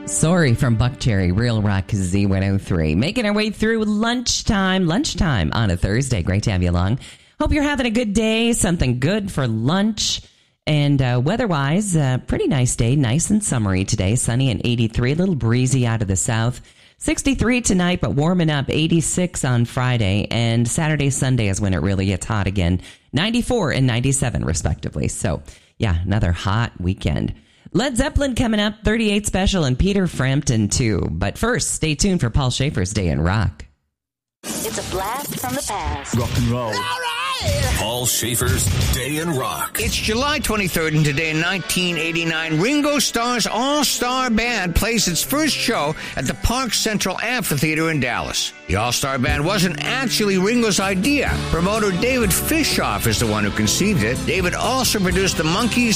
Sorry from Buckcherry, Real Rock Z103. Making our way through lunchtime on a Thursday. Great to have you along. Hope you're having a good day, something good for lunch. And weather-wise, pretty nice day, nice and summery today. Sunny and 83, a little breezy out of the south. 63 tonight, but warming up, 86 on Friday. And Saturday, Sunday is when it really gets hot again. 94 and 97, respectively. So, yeah, another hot weekend. Led Zeppelin coming up, 38 Special, and Peter Frampton, too. But first, stay tuned for Paul Schaefer's Day in Rock. It's a blast from the past. Rock and roll. All right! Paul Schaefer's Day in Rock. It's July 23rd, and today in 1989, Ringo Starr's All-Star Band plays its first show at the Park Central Amphitheater in Dallas. The All-Star Band wasn't actually Ringo's idea. Promoter David Fishoff is the one who conceived it. David also produced the Monkees